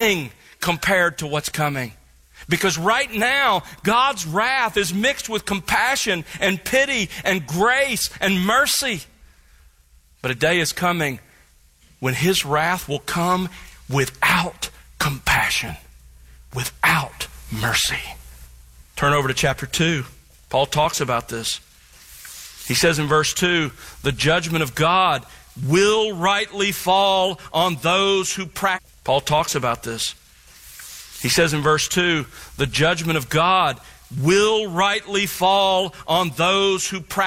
nothing compared to what's coming. Because right now, God's wrath is mixed with compassion and pity and grace and mercy. But a day is coming when His wrath will come without compassion, without mercy. Turn over to chapter 2. Paul talks about this. He says in verse 2, the judgment of God will rightly fall on those who practice. Paul talks about this. He says in verse 2, the judgment of God will rightly fall on those who practice